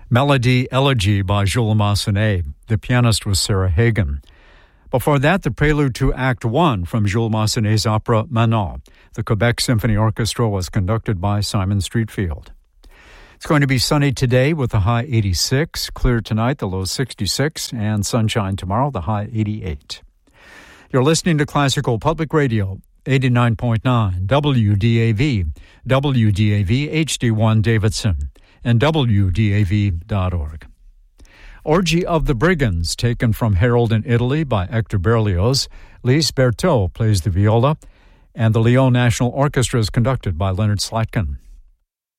Melody Elegy by Jules Massenet. The pianist was Sarah Hagen. Before that, the prelude to Act 1 from Jules Massenet's opera Manon. The Quebec Symphony Orchestra was conducted by Simon Streetfield. It's going to be sunny today with the high 86, clear tonight, the low 66, and sunshine tomorrow, the high 88. You're listening to Classical Public Radio, 89.9 WDAV, WDAV HD1 Davidson, and WDAV.org. Orgy of the Brigands, taken from Harold in Italy by Hector Berlioz. Lise Berthaud plays the viola, and the Lyon National Orchestra is conducted by Leonard Slatkin.